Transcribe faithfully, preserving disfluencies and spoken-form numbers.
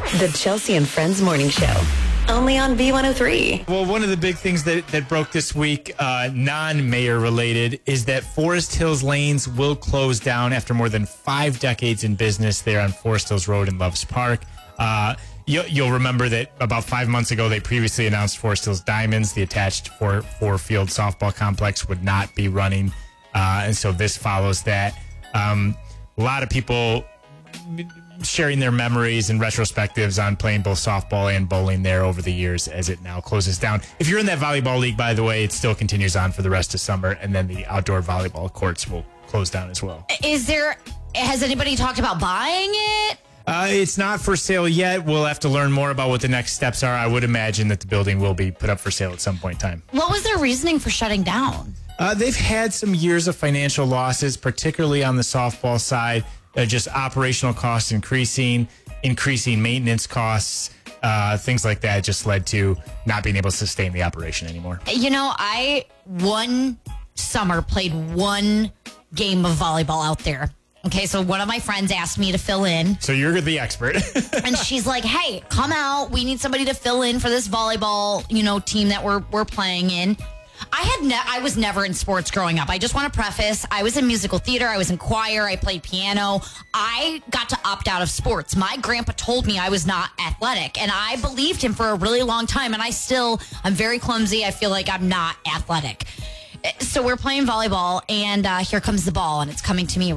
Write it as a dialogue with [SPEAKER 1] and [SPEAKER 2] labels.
[SPEAKER 1] The Chelsea and Friends Morning Show. Only on B one oh three.
[SPEAKER 2] Well, one of the big things that, that broke this week, uh, non-mayor related, is that Forest Hills Lanes will close down after more than five decades in business there on Forest Hills Road in Loves Park. Uh, you, you'll remember that about five months ago, they previously announced Forest Hills Diamonds, the attached four, four-field softball complex, would not be running. Uh, and so this follows that. Um, a lot of people sharing their memories and retrospectives on playing both softball and bowling there over the years as it now closes down. If you're in that volleyball league, by the way, it still continues on for the rest of summer, and then the outdoor volleyball courts will close down as well.
[SPEAKER 3] Is there, has anybody talked about buying it?
[SPEAKER 2] Uh, it's not for sale yet. We'll have to learn more about what the next steps are. I would imagine that the building will be put up for sale at some point in time.
[SPEAKER 3] What was their reasoning for shutting down?
[SPEAKER 2] Uh, they've had some years of financial losses, particularly on the softball side. Uh, just operational costs increasing, increasing maintenance costs, uh, things like that just led to not being able to sustain the operation anymore.
[SPEAKER 3] You know, I one summer played one game of volleyball out there. Okay, so one of my friends asked me to fill in.
[SPEAKER 2] So you're the expert.
[SPEAKER 3] And she's like, hey, come out. We need somebody to fill in for this volleyball, you know, team that we're we're playing in. I had ne- I was never in sports growing up. I just want to preface, I was in musical theater, I was in choir, I played piano. I got to opt out of sports. My grandpa told me I was not athletic, and I believed him for a really long time, and I still, I'm very clumsy. I feel like I'm not athletic. So we're playing volleyball, and uh, here comes the ball, and it's coming to me